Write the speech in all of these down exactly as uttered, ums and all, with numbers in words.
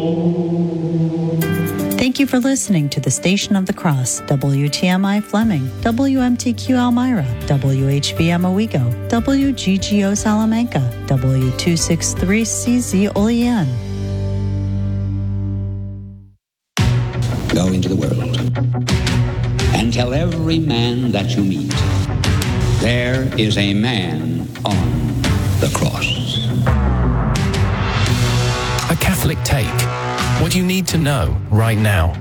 Thank you for listening to the Station of the Cross, W T M I Fleming, W M T Q Elmira, W H V M Owego, W G G O Salamanca, W two sixty-three C Z Olean. Go into the world and tell every man that you meet, there is a man on the cross. A Catholic Take. What you need to know right now.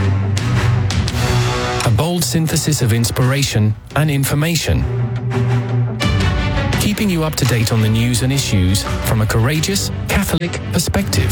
A bold synthesis of inspiration and information. Keeping you up to date on the news and issues from a courageous Catholic perspective.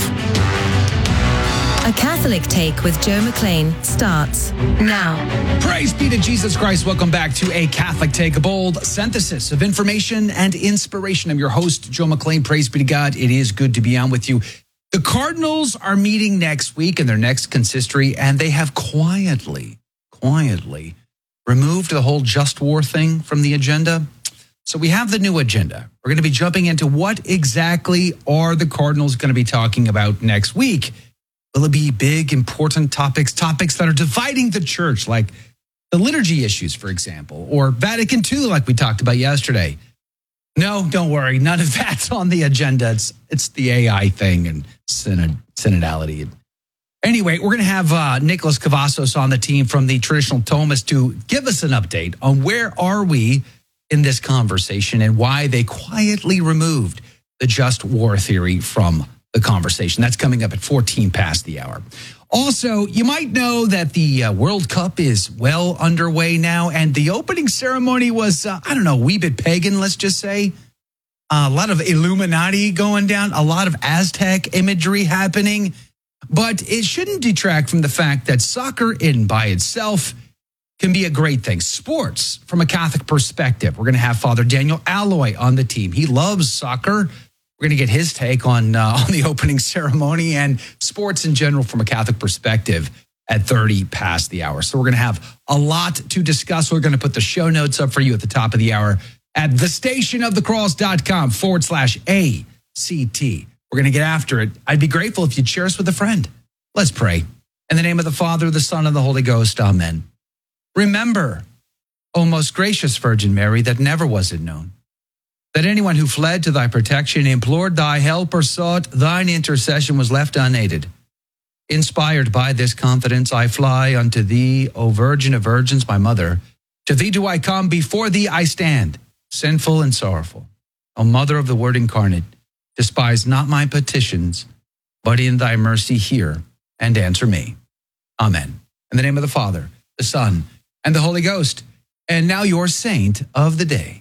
A Catholic Take with Joe McLean starts now. Praise be to Jesus Christ. Welcome back to A Catholic Take, a bold synthesis of information and inspiration. I'm your host, Joe McLean. Praise be to God. It is good to be on with you. The Cardinals are meeting next week in their next consistory, and they have quietly, quietly removed the whole just war thing from the agenda. So we have the new agenda. We're going to be jumping into what exactly are the Cardinals going to be talking about next week. Will it be big, important topics, topics that are dividing the church, like the liturgy issues, for example, or Vatican Two, like we talked about yesterday? No, don't worry. None of that's on the agenda. It's it's the A I thing and synod, synodality. Anyway, we're going to have uh, Nicholas Cavazos on the team from the Traditional Thomist to give us an update on where are we in this conversation and why they quietly removed the just war theory from the conversation. That's coming up at fourteen past the hour. Also, you might know that the uh, World Cup is well underway now, and the opening ceremony was, uh, I don't know, a wee bit pagan, let's just say. Uh, a lot of Illuminati going down, a lot of Aztec imagery happening, but it shouldn't detract from the fact that soccer in by itself can be a great thing. Sports, from a Catholic perspective. We're going to have Father Daniel Alloy on the team. He loves soccer. We're going to get his take on uh, on the opening ceremony and sports in general from a Catholic perspective at thirty past the hour. So we're going to have a lot to discuss. We're going to put the show notes up for you at the top of the hour at thestationofthecross.com forward slash ACT. We're going to get after it. I'd be grateful if you'd share us with a friend. Let's pray. In the name of the Father, the Son, and the Holy Ghost, amen. Remember, O most gracious Virgin Mary, that never was it known that anyone who fled to thy protection, implored thy help, or sought thine intercession was left unaided. Inspired by this confidence, I fly unto thee, O Virgin of Virgins, my mother. To thee do I come, before thee I stand, sinful and sorrowful. O Mother of the Word incarnate, despise not my petitions, but in thy mercy hear and answer me. Amen. In the name of the Father, the Son, and the Holy Ghost. And now your saint of the day.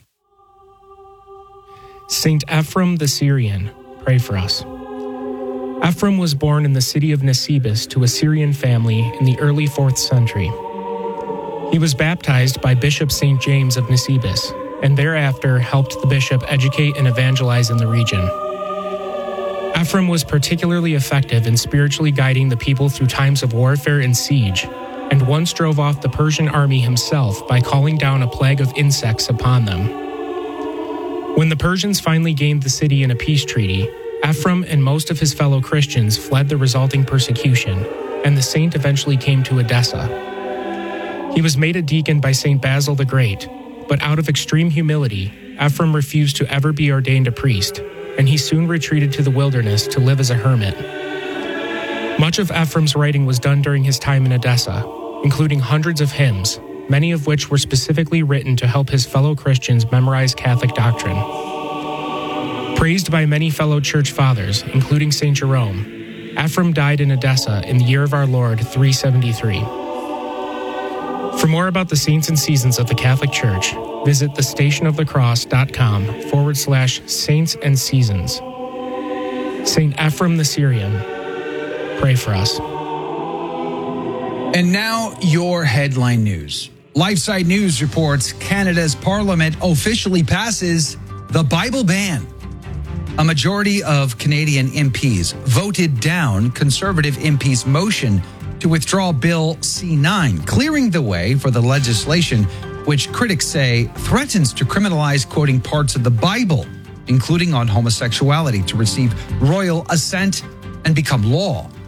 Saint Ephrem the Syrian, pray for us. Ephrem was born in the city of Nisibis to a Syrian family in the early fourth century. He was baptized by Bishop Saint James of Nisibis, and thereafter helped the bishop educate and evangelize in the region. Ephrem was particularly effective in spiritually guiding the people through times of warfare and siege, and once drove off the Persian army himself by calling down a plague of insects upon them. When the Persians finally gained the city in a peace treaty, Ephrem and most of his fellow Christians fled the resulting persecution, and the saint eventually came to Edessa. He was made a deacon by Saint Basil the Great, but out of extreme humility, Ephrem refused to ever be ordained a priest, and he soon retreated to the wilderness to live as a hermit. Much of Ephrem's writing was done during his time in Edessa, including hundreds of hymns, many of which were specifically written to help his fellow Christians memorize Catholic doctrine. Praised by many fellow church fathers, including Saint Jerome, Ephrem died in Edessa in the year of our Lord three seventy-three. For more about the saints and seasons of the Catholic Church, visit thestationofthecross.com forward slash saints and seasons. Saint Ephrem the Syrian, pray for us. And now your headline news. LifeSite News reports Canada's Parliament officially passes the Bible ban. A majority of Canadian M Ps voted down Conservative M Ps' motion to withdraw Bill C nine, clearing the way for the legislation which critics say threatens to criminalize quoting parts of the Bible, including on homosexuality, to receive royal assent and become law.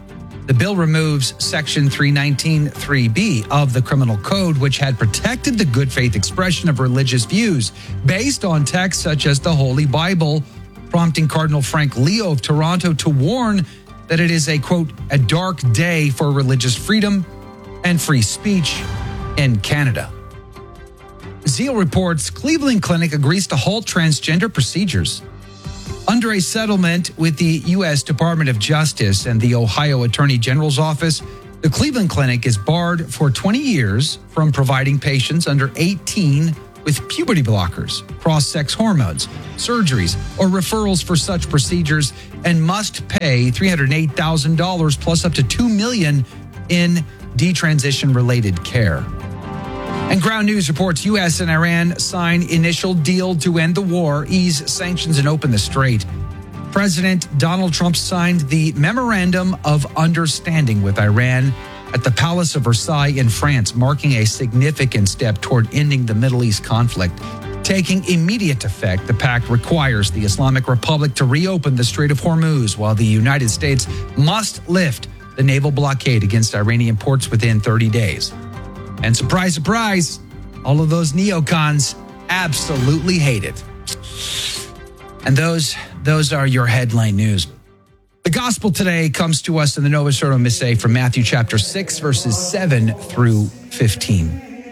The bill removes Section three nineteen three B of the Criminal Code, which had protected the good faith expression of religious views based on texts such as the Holy Bible, prompting Cardinal Frank Leo of Toronto to warn that it is a, quote, a dark day for religious freedom and free speech in Canada. Zeal reports Cleveland Clinic agrees to halt transgender procedures. Under a settlement with the U S Department of Justice and the Ohio Attorney General's office, the Cleveland Clinic is barred for twenty years from providing patients under eighteen with puberty blockers, cross-sex hormones, surgeries, or referrals for such procedures, and must pay three hundred eight thousand dollars plus up to two million dollars in detransition-related care. And Ground News reports U S and Iran sign initial deal to end the war, ease sanctions, and open the strait. President Donald Trump signed the Memorandum of Understanding with Iran at the Palace of Versailles in France, marking a significant step toward ending the Middle East conflict. Taking immediate effect, the pact requires the Islamic Republic to reopen the Strait of Hormuz, while the United States must lift the naval blockade against Iranian ports within thirty days. And surprise, surprise, all of those neocons absolutely hate it. And those, those are your headline news. The gospel today comes to us in the Novus Ordo Missae from Matthew chapter six, verses seven through fifteen.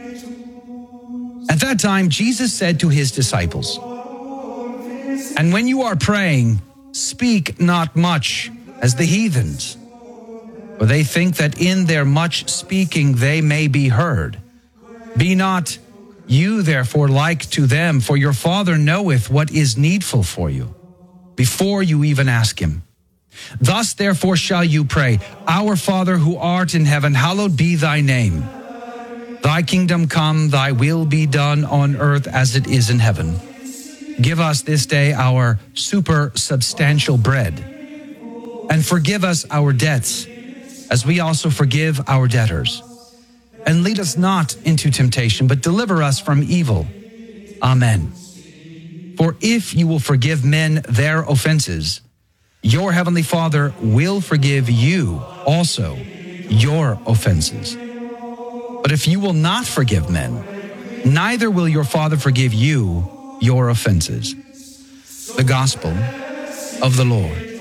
At that time, Jesus said to his disciples, "And when you are praying, speak not much as the heathens, for they think that in their much speaking they may be heard. Be not you therefore like to them, for your Father knoweth what is needful for you, before you even ask him. Thus therefore shall you pray, Our Father who art in heaven, hallowed be thy name. Thy kingdom come, thy will be done on earth as it is in heaven. Give us this day our supersubstantial bread, and forgive us our debts, as we also forgive our debtors. And lead us not into temptation, but deliver us from evil. Amen. For if you will forgive men their offenses, your heavenly Father will forgive you also your offenses. But if you will not forgive men, neither will your Father forgive you your offenses." The Gospel of the Lord.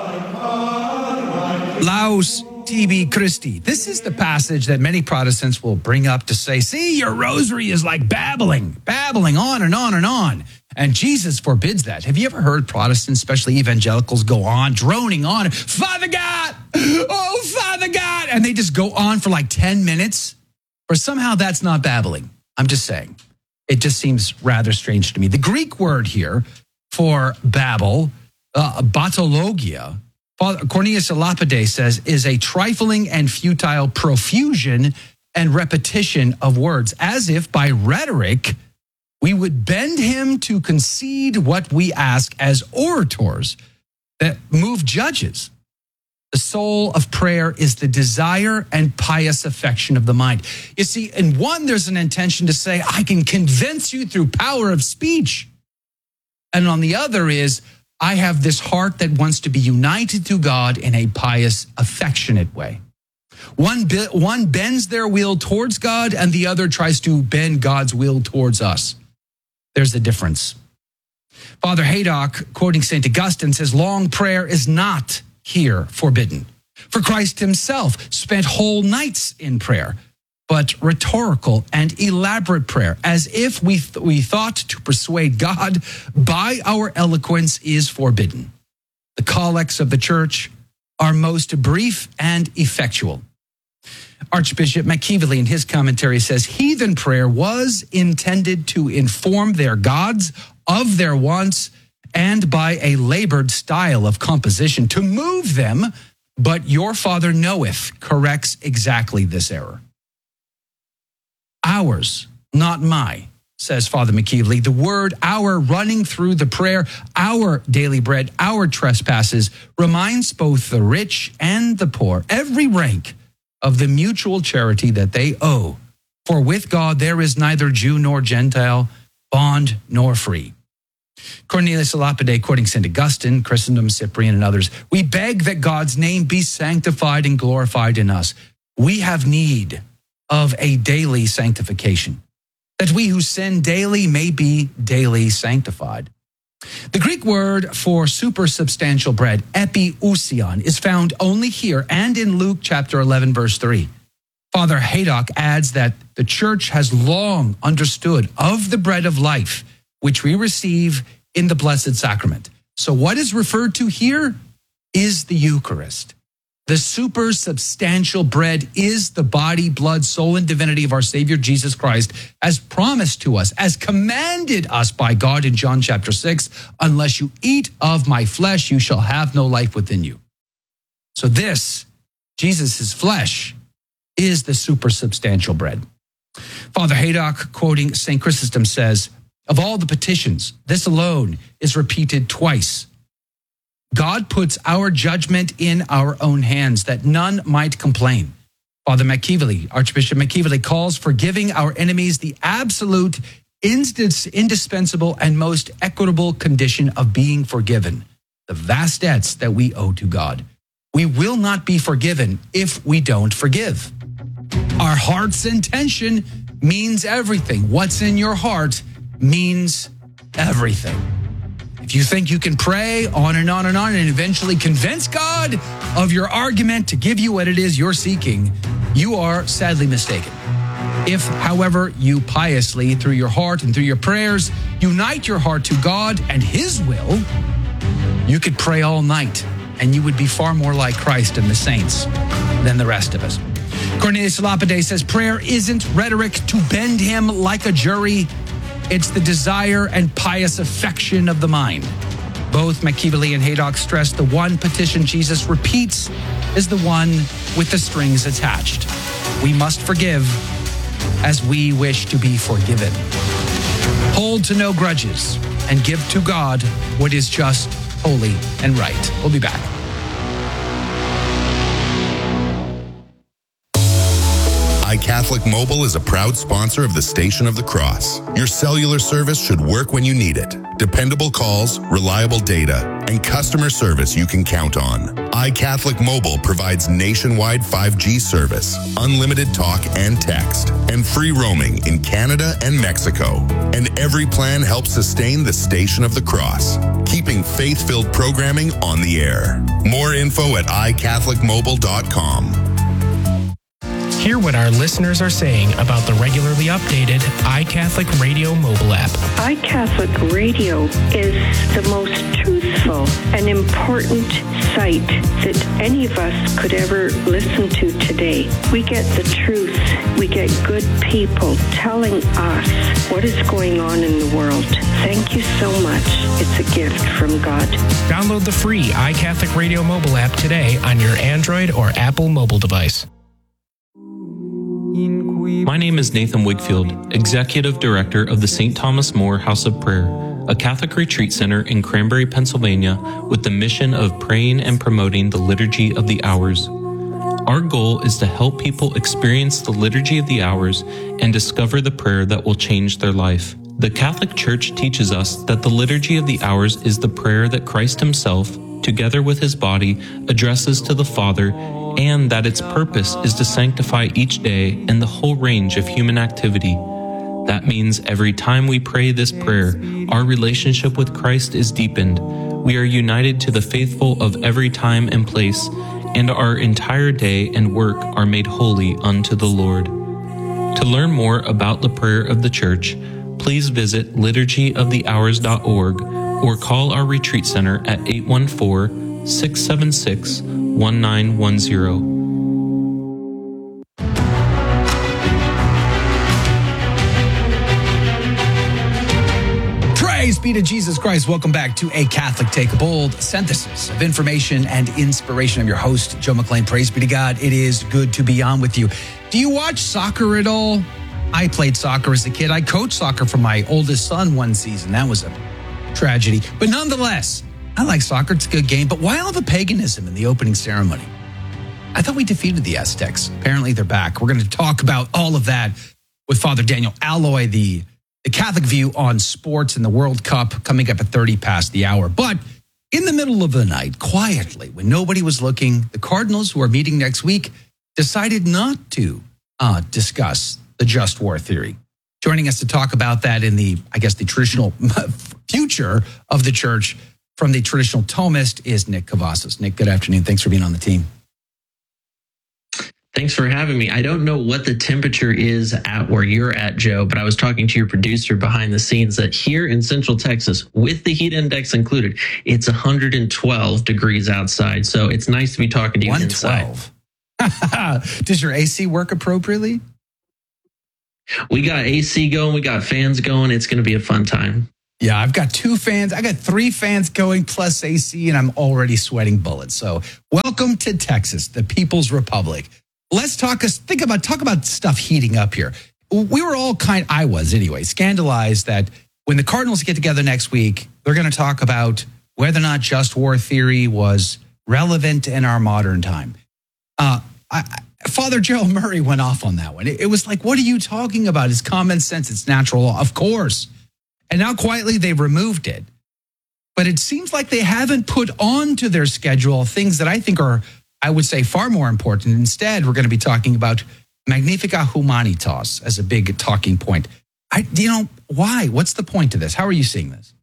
Laus tibi Christi. This is the passage that many Protestants will bring up to say, see, your rosary is like babbling, babbling on and on and on. And Jesus forbids that. Have you ever heard Protestants, especially evangelicals, go on, droning on, Father God, oh, Father God, and they just go on for like ten minutes? Or somehow that's not babbling. I'm just saying. It just seems rather strange to me. The Greek word here for babble, uh, batologia, Cornelius Lapide says, is a trifling and futile profusion and repetition of words, as if by rhetoric we would bend him to concede what we ask as orators that move judges. The soul of prayer is the desire and pious affection of the mind. You see, in one, there's an intention to say, I can convince you through power of speech. And on the other is, I have this heart that wants to be united to God in a pious, affectionate way. One, one bends their will towards God, and the other tries to bend God's will towards us. There's a difference. Father Haydock, quoting Saint Augustine, says, long prayer is not here forbidden. For Christ himself spent whole nights in prayer, but rhetorical and elaborate prayer, as if we, th- we thought to persuade God by our eloquence, is forbidden. The collects of the church are most brief and effectual. Archbishop McKeeverly in his commentary says, heathen prayer was intended to inform their gods of their wants and by a labored style of composition to move them, but your Father knoweth corrects exactly this error. Ours, not my, says Father McKeeverly. The word our running through the prayer, our daily bread, our trespasses, reminds both the rich and the poor, every rank, of the mutual charity that they owe. For with God there is neither Jew nor Gentile, bond nor free. Cornelius a Lapide, quoting Saint Augustine, Chrysostom, Cyprian, and others, we beg that God's name be sanctified and glorified in us. We have need of a daily sanctification, that we who sin daily may be daily sanctified. The Greek word for supersubstantial bread, epiousion, is found only here and in Luke chapter eleven, verse three. Father Haydock adds that the church has long understood of the bread of life, which we receive in the Blessed Sacrament. So what is referred to here is the Eucharist. The supersubstantial bread is the body, blood, soul, and divinity of our Savior Jesus Christ, as promised to us, as commanded us by God in John chapter six, unless you eat of my flesh, you shall have no life within you. So this, Jesus' flesh, is the supersubstantial bread. Father Haydock, quoting Saint Chrysostom, says, of all the petitions, this alone is repeated twice. God puts our judgment in our own hands, that none might complain. Father McKeevely, Archbishop McKeevely, calls for giving our enemies the absolute, indispensable, and most equitable condition of being forgiven, the vast debts that we owe to God. We will not be forgiven if we don't forgive. Our heart's intention means everything. What's in your heart means everything. If you think you can pray on and on and on and eventually convince God of your argument to give you what it is you're seeking, you are sadly mistaken. If, however, you piously, through your heart and through your prayers, unite your heart to God and His will, you could pray all night and you would be far more like Christ and the saints than the rest of us. Cornelius a Lapide says, prayer isn't rhetoric to bend him like a jury. It's the desire and pious affection of the mind. Both McKeevely and Haydock stress the one petition Jesus repeats is the one with the strings attached. We must forgive as we wish to be forgiven. Hold to no grudges and give to God what is just, holy, and right. We'll be back. iCatholic Mobile is a proud sponsor of the Station of the Cross. Your cellular service should work when you need it. Dependable calls, reliable data, and customer service you can count on. iCatholic Mobile provides nationwide five G service, unlimited talk and text, and free roaming in Canada and Mexico. And every plan helps sustain the Station of the Cross, keeping faith-filled programming on the air. More info at i catholic mobile dot com. Hear what our listeners are saying about the regularly updated iCatholic Radio mobile app. iCatholic Radio is the most truthful and important site that any of us could ever listen to today. We get the truth. We get good people telling us what is going on in the world. Thank you so much. It's a gift from God. Download the free iCatholic Radio mobile app today on your Android or Apple mobile device. My name is Nathan Wigfield, Executive Director of the Saint Thomas More House of Prayer, a Catholic retreat center in Cranberry, Pennsylvania, with the mission of praying and promoting the Liturgy of the Hours. Our goal is to help people experience the Liturgy of the Hours and discover the prayer that will change their life. The Catholic Church teaches us that the Liturgy of the Hours is the prayer that Christ Himself, together with His body, addresses to the Father, and that its purpose is to sanctify each day and the whole range of human activity. That means every time we pray this prayer, our relationship with Christ is deepened. We are united to the faithful of every time and place, and our entire day and work are made holy unto the Lord. To learn more about the prayer of the Church, please visit liturgy of the hours dot org or call our retreat center at eight one four, six seven six, one nine one zero. Praise be to Jesus Christ. Welcome back to A Catholic Take a Bold, synthesis of information and inspiration. I'm your host, Joe McLean. Praise be to God. It is good to be on with you. Do you watch soccer at all? I played soccer as a kid. I coached soccer for my oldest son one season. That was a tragedy. But nonetheless, I like soccer. It's a good game. But why all the paganism in the opening ceremony? I thought we defeated the Aztecs. Apparently they're back. We're going to talk about all of that with Father Daniel Alloy, the the Catholic view on sports and the World Cup coming up at thirty past the hour. But in the middle of the night, quietly, when nobody was looking, the Cardinals, who are meeting next week, decided not to uh, discuss the just war theory. Joining us to talk about that in the, I guess, the traditional future of the church from the traditional Thomist is Nick Cavazos. Nick, good afternoon. Thanks for being on the team. Thanks for having me. I don't know what the temperature is at where you're at, Joe, but I was talking to your producer behind the scenes that here in Central Texas, with the heat index included, it's one hundred twelve degrees outside. So it's nice to be talking to you inside. one twelve. Does your A C work appropriately? We got A C going. We got fans going. It's going to be a fun time. Yeah, I've got two fans. I got three fans going plus A C, and I'm already sweating bullets. So welcome to Texas, the People's Republic. Let's talk us think about talk about stuff heating up here. We were all kind I was anyway, scandalized that when the Cardinals get together next week, they're going to talk about whether or not just war theory was relevant in our modern time. Uh, I, Father Gerald Murray went off on that one. It, it was like, what are you talking about? It's common sense. It's natural law. Of course. And now quietly they've removed it. But it seems like they haven't put onto their schedule things that I think are, I would say, far more important. Instead, we're going to be talking about Magnificat Humanitas as a big talking point. I, you know, why? What's the point of this? How are you seeing this?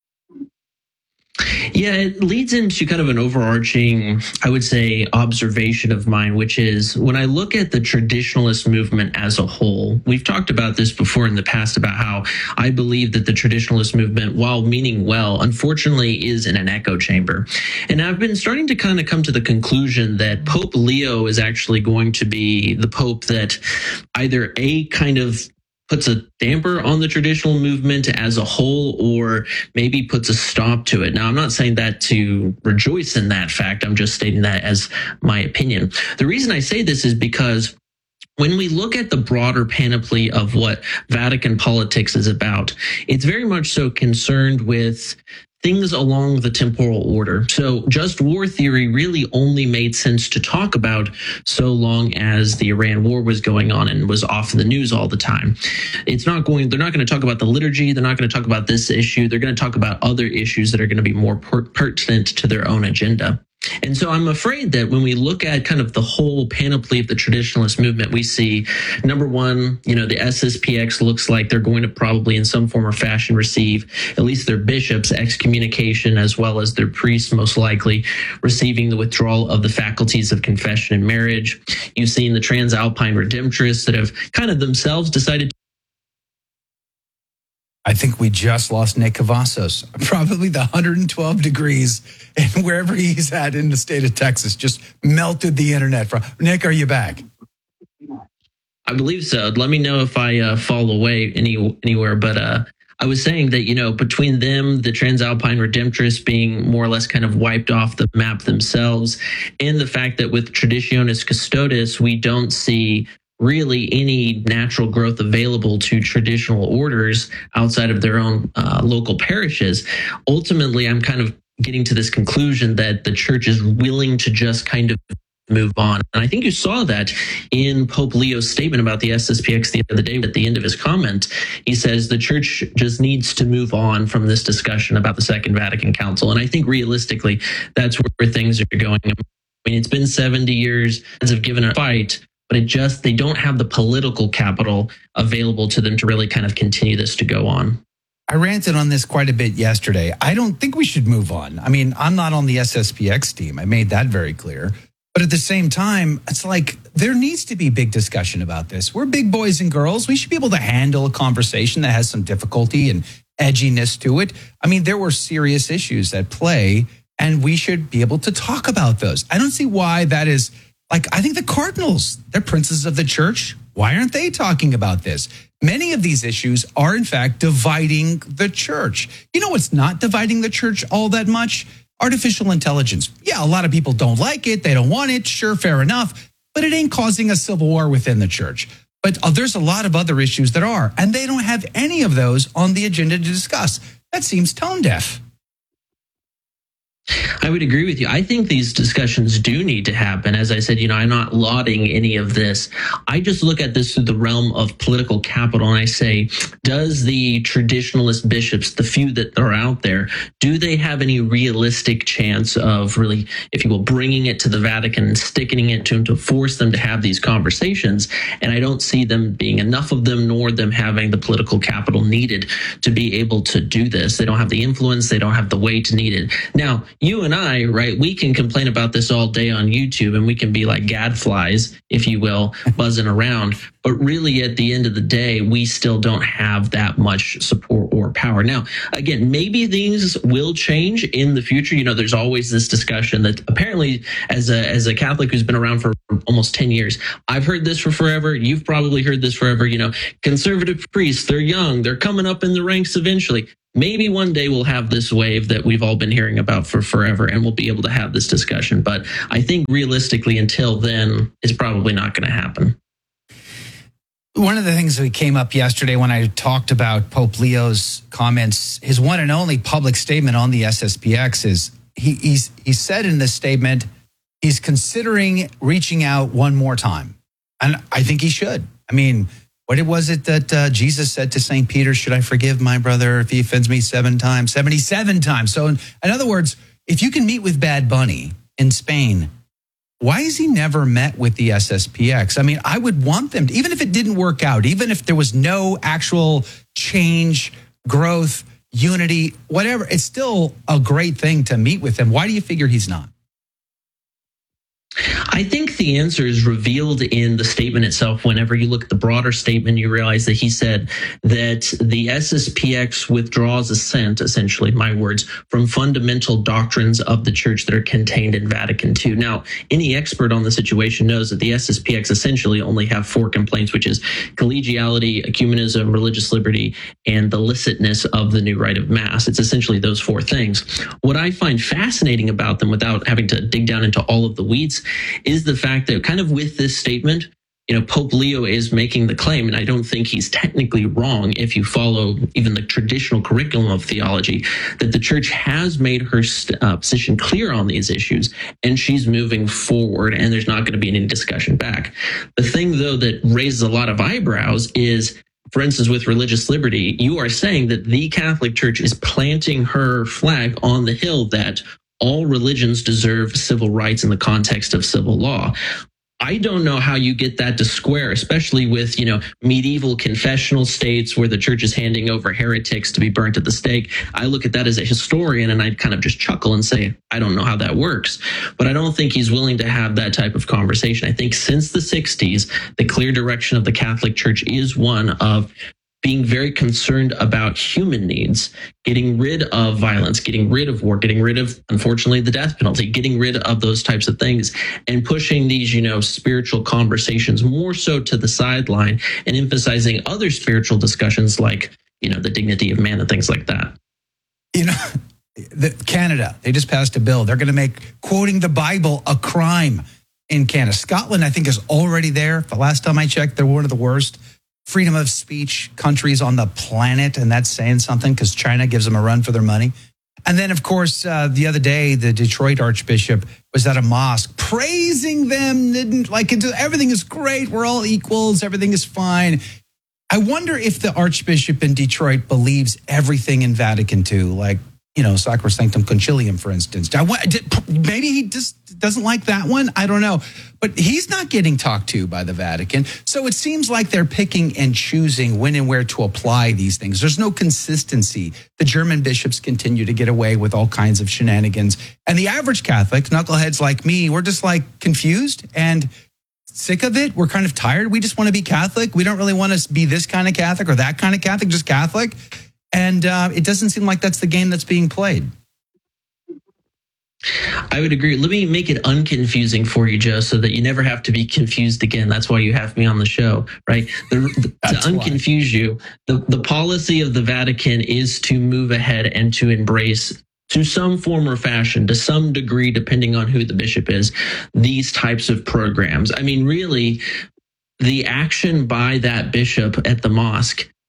Yeah, it leads into kind of an overarching, I would say, observation of mine, which is when I look at the traditionalist movement as a whole, we've talked about this before in the past about how I believe that the traditionalist movement, while meaning well, unfortunately is in an echo chamber. And I've been starting to kind of come to the conclusion that Pope Leo is actually going to be the Pope that either a kind of puts a damper on the traditional movement as a whole, or maybe puts a stop to it. Now, I'm not saying that to rejoice in that fact. I'm just stating that as my opinion. The reason I say this is because when we look at the broader panoply of what Vatican politics is about, it's very much so concerned with things along the temporal order. So just war theory really only made sense to talk about so long as the Iran war was going on and was off in the news all the time. It's not going, they're not going to talk about the liturgy. They're not going to talk about this issue. They're going to talk about other issues that are going to be more per- pertinent to their own agenda. And so I'm afraid that when we look at kind of the whole panoply of the traditionalist movement, we see, number one, you know, the S S P X looks like they're going to probably in some form or fashion receive at least their bishops' excommunication, as well as their priests most likely receiving the withdrawal of the faculties of confession and marriage. You've seen the Transalpine Redemptorists that have kind of themselves decided to I think we just lost Nick Cavazos. Probably the one hundred twelve degrees and wherever he's at in the state of Texas just melted the internet. From Nick, are you back? I believe so. Let me know if I uh, fall away any anywhere. But uh, I was saying that, you know, between them, the Transalpine Redemptorists being more or less kind of wiped off the map themselves, and the fact that with Traditionis Custodes, we don't see really any natural growth available to traditional orders outside of their own uh, local parishes. Ultimately, I'm kind of getting to this conclusion that the church is willing to just kind of move on. And I think you saw that in Pope Leo's statement about the S S P X the other day. At the end of his comment, he says the church just needs to move on from this discussion about the Second Vatican Council. And I think realistically, that's where things are going. I mean, it's been seventy years since have given a fight, but it just, they don't have the political capital available to them to really kind of continue this to go on. I ranted on this quite a bit yesterday. I don't think we should move on. I mean, I'm not on the S S P X team. I made that very clear. But at the same time, it's like there needs to be big discussion about this. We're big boys and girls. We should be able to handle a conversation that has some difficulty and edginess to it. I mean, there were serious issues at play, and we should be able to talk about those. I don't see why that is. Like, I think the Cardinals, they're princes of the church. Why aren't they talking about this? Many of these issues are, in fact, dividing the church. You know what's not dividing the church all that much? Artificial intelligence. Yeah, a lot of people don't like it. They don't want it. Sure, fair enough. But it ain't causing a civil war within the church. But uh, there's a lot of other issues that are, and they don't have any of those on the agenda to discuss. That seems tone deaf. I would agree with you. I think these discussions do need to happen. As I said, you know, I'm not lauding any of this. I just look at this through the realm of political capital, and I say, does the traditionalist bishops, the few that are out there, do they have any realistic chance of really, if you will, bringing it to the Vatican and sticking it to them to force them to have these conversations? And I don't see them being enough of them, nor them having the political capital needed to be able to do this. They don't have the influence. They don't have the weight needed. Now, you and I, right, we can complain about this all day on YouTube, and we can be like gadflies, if you will, buzzing around. But really, at the end of the day, we still don't have that much support or power. Now, again, maybe things will change in the future. You know, there's always this discussion that apparently, as a as a Catholic who's been around for almost ten years, I've heard this for forever. You've probably heard this forever. You know, conservative priests, they're young, they're coming up in the ranks eventually. Maybe one day we'll have this wave that we've all been hearing about for forever, and we'll be able to have this discussion. But I think realistically, until then, it's probably not going to happen. One of the things that came up yesterday when I talked about Pope Leo's comments, his one and only public statement on the S S P X is he he's, he said in this statement he's considering reaching out one more time. And I think he should. I mean, what was it that uh, Jesus said to Saint Peter? Should I forgive my brother if he offends me seven times? seventy-seven times. So in, in other words, if you can meet with Bad Bunny in Spain, why has he never met with the S S P X? I mean, I would want them to, even if it didn't work out, even if there was no actual change, growth, unity, whatever, it's still a great thing to meet with him. Why do you figure he's not? I think the answer is revealed in the statement itself. Whenever you look at the broader statement, you realize that he said that the S S P X withdraws assent, essentially, my words, from fundamental doctrines of the church that are contained in Vatican Two. Now, any expert on the situation knows that the S S P X essentially only have four complaints, which is collegiality, ecumenism, religious liberty, and the licitness of the new rite of Mass. It's essentially those four things. What I find fascinating about them, without having to dig down into all of the weeds, is the fact that kind of with this statement, you know, Pope Leo is making the claim, and I don't think he's technically wrong if you follow even the traditional curriculum of theology, that the church has made her uh, position clear on these issues, and she's moving forward, and there's not going to be any discussion back. The thing, though, that raises a lot of eyebrows is, for instance, with religious liberty, you are saying that the Catholic Church is planting her flag on the hill that all religions deserve civil rights in the context of civil law. I don't know how you get that to square, especially with, you know, medieval confessional states where the church is handing over heretics to be burnt at the stake. I look at that as a historian, and I kind of just chuckle and say, I don't know how that works. But I don't think he's willing to have that type of conversation. I think since the sixties, the clear direction of the Catholic Church is one of being very concerned about human needs, getting rid of violence, getting rid of war, getting rid of, unfortunately, the death penalty, getting rid of those types of things, and pushing these, you know, spiritual conversations more so to the sideline and emphasizing other spiritual discussions like, you know, the dignity of man and things like that. You know, the, Canada, they just passed a bill. They're going to make quoting the Bible a crime in Canada. Scotland, I think, is already there. The last time I checked, they're one of the worst freedom of speech countries on the planet, and that's saying something because China gives them a run for their money. And then, of course, uh, the other day, the Detroit Archbishop was at a mosque praising them, didn't like it, everything is great, we're all equals, everything is fine. I wonder if the Archbishop in Detroit believes everything in Vatican Two, like, you know, Sacrosanctum Concilium, for instance. I, maybe he just doesn't like that one. I don't know. But he's not getting talked to by the Vatican. So it seems like they're picking and choosing when and where to apply these things. There's no consistency. The German bishops continue to get away with all kinds of shenanigans. And the average Catholic, knuckleheads like me, we're just like confused and sick of it. We're kind of tired. We just want to be Catholic. We don't really want to be this kind of Catholic or that kind of Catholic, just Catholic. And uh, it doesn't seem like that's the game that's being played. I would agree. Let me make it unconfusing for you, Joe, so that you never have to be confused again. That's why you have me on the show, right? The, the, to unconfuse why. you, the, the policy of the Vatican is to move ahead and to embrace, to some form or fashion, to some degree, depending on who the bishop is, these types of programs. I mean, really, the action by that bishop at the mosque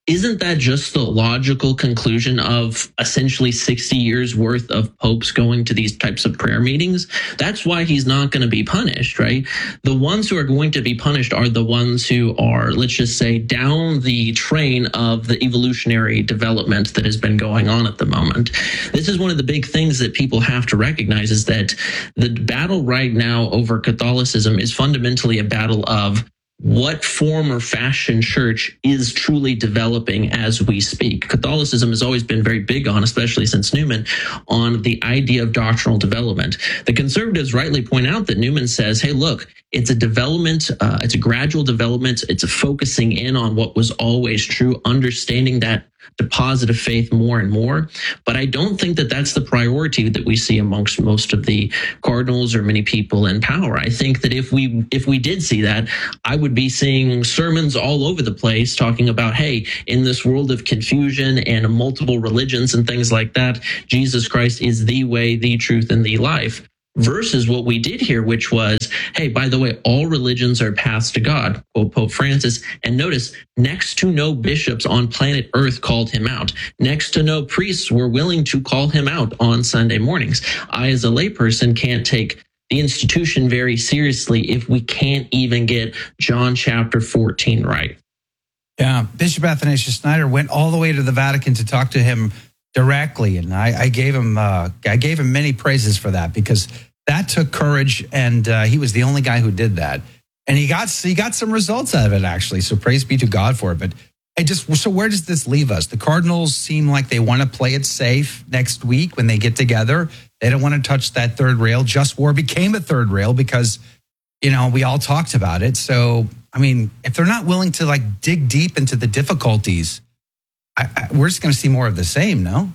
isn't that just the logical conclusion of essentially sixty years worth of popes going to these types of prayer meetings? That's why he's not going to be punished, right? The ones who are going to be punished are the ones who are, let's just say, down the train of the evolutionary development that has been going on at the moment. This is one of the big things that people have to recognize, is that the battle right now over Catholicism is fundamentally a battle of what form or fashion church is truly developing as we speak. Catholicism has always been very big on, especially since Newman, on the idea of doctrinal development. The conservatives rightly point out that Newman says, hey, look, it's a development, uh, it's a gradual development, it's a focusing in on what was always true, understanding that deposit of faith more and more. But I don't think that that's the priority that we see amongst most of the cardinals or many people in power. I think that if we if we did see that, I would be seeing sermons all over the place talking about, hey, in this world of confusion and multiple religions and things like that, Jesus Christ is the way, the truth, and the life. Versus what we did here, which was, hey, by the way, all religions are paths to God, quote Pope Francis. And notice, next to no bishops on planet Earth called him out. Next to no priests were willing to call him out on Sunday mornings. I, as a layperson, can't take the institution very seriously if we can't even get John chapter fourteen right. Yeah, Bishop Athanasius Schneider went all the way to the Vatican to talk to him directly, and I, I gave him uh, I gave him many praises for that, because that took courage, and uh, he was the only guy who did that, and he got he got some results out of it, actually. So praise be to God for it. But I just so where does this leave us? The Cardinals seem like they want to play it safe next week when they get together. They don't want to touch that third rail. Just War became a third rail because, you know, we all talked about it. So I mean, if they're not willing to like dig deep into the difficulties, I, I, we're just going to see more of the same, no?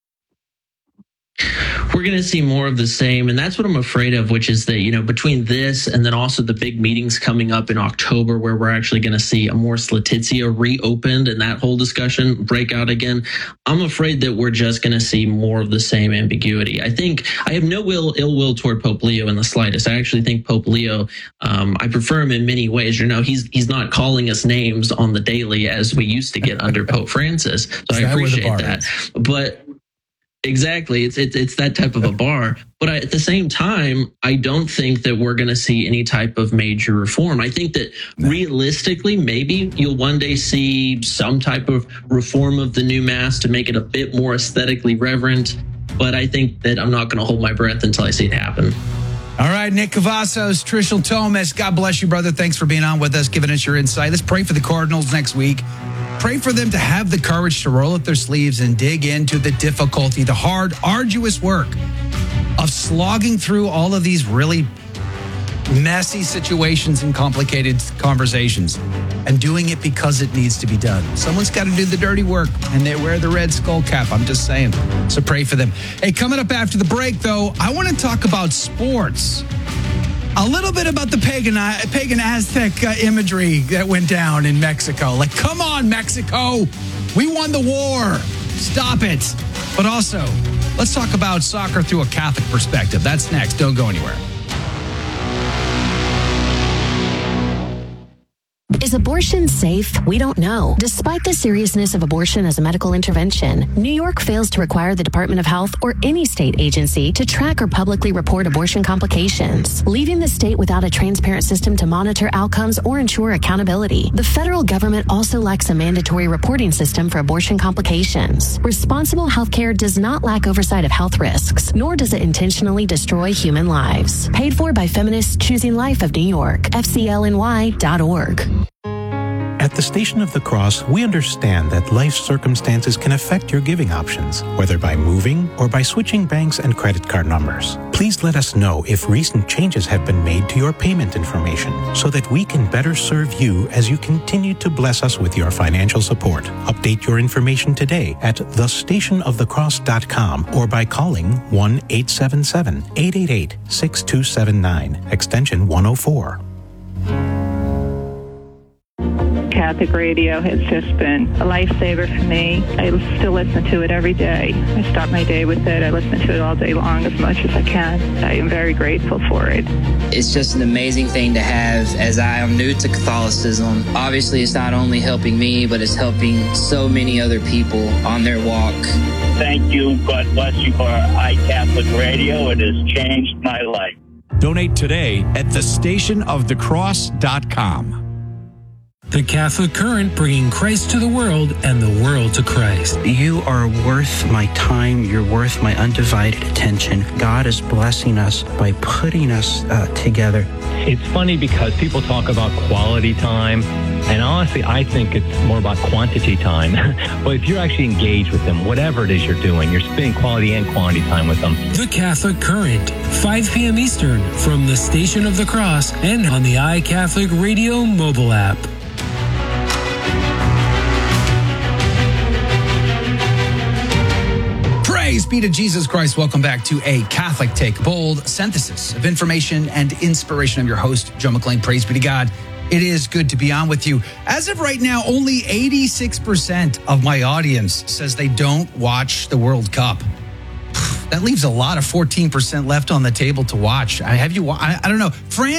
We're going to see more of the same. And that's what I'm afraid of, which is that, you know, between this and then also the big meetings coming up in October, where we're actually going to see Amoris Laetitia reopened and that whole discussion break out again, I'm afraid that we're just going to see more of the same ambiguity. I think I have no will, ill will toward Pope Leo in the slightest. I actually think Pope Leo, um, I prefer him in many ways. You know, he's he's not calling us names on the daily as we used to get under Pope Francis. So I appreciate that. But exactly. It's, it's it's that type of a bar. But I, at the same time, I don't think that we're going to see any type of major reform. I think that realistically, maybe you'll one day see some type of reform of the new Mass to make it a bit more aesthetically reverent. But I think that I'm not going to hold my breath until I see it happen. All right, Nick Cavazos, Trishul Thomas, God bless you, brother. Thanks for being on with us, giving us your insight. Let's pray for the Cardinals next week. Pray for them to have the courage to roll up their sleeves and dig into the difficulty, the hard, arduous work of slogging through all of these really messy situations and complicated conversations and doing it because it needs to be done. Someone's got to do the dirty work, and they wear the red skull cap. I'm just saying. So pray for them. Hey, coming up after the break, though, I want to talk about sports. A little bit about the pagan pagan Aztec uh, imagery that went down in Mexico. Like, come on, Mexico. We won the war. Stop it. But also, let's talk about soccer through a Catholic perspective. That's next. Don't go anywhere. Is abortion safe? We don't know. Despite the seriousness of abortion as a medical intervention, New York fails to require the Department of Health or any state agency to track or publicly report abortion complications, leaving the state without a transparent system to monitor outcomes or ensure accountability. The federal government also lacks a mandatory reporting system for abortion complications. Responsible healthcare does not lack oversight of health risks, nor does it intentionally destroy human lives. Paid for by Feminists Choosing Life of New York, F C L N Y dot org. At the Station of the Cross, we understand that life circumstances can affect your giving options, whether by moving or by switching banks and credit card numbers. Please let us know if recent changes have been made to your payment information so that we can better serve you as you continue to bless us with your financial support. Update your information today at the station of the cross dot com or by calling one eight seven seven, eight eight eight, six two seven nine, extension one oh four. Catholic radio has just been a lifesaver for me. I still listen to it every day. I start my day with it. I listen to it all day long as much as I can. I am very grateful for it. It's just an amazing thing to have, as I am new to Catholicism. Obviously, it's not only helping me, but it's helping so many other people on their walk. Thank you. God bless you for iCatholic Radio. It has changed my life. Donate today at the station of the cross dot com. The Catholic Current, bringing Christ to the world and the world to Christ. You are worth my time. You're worth my undivided attention. God is blessing us by putting us uh, together. It's funny because people talk about quality time, and honestly, I think it's more about quantity time. But if you're actually engaged with them, whatever it is you're doing, you're spending quality and quantity time with them. The Catholic Current, five p.m. Eastern, from the Station of the Cross and on the iCatholic Radio mobile app. Praise be to Jesus Christ. Welcome back to A Catholic Take. Bold synthesis of information and inspiration. I'm your host, Joe McClain. Praise be to God. It is good to be on with you. As of right now, only eighty-six percent of my audience says they don't watch the World Cup. That leaves a lot of fourteen percent left on the table to watch. I have you, I, I don't know. France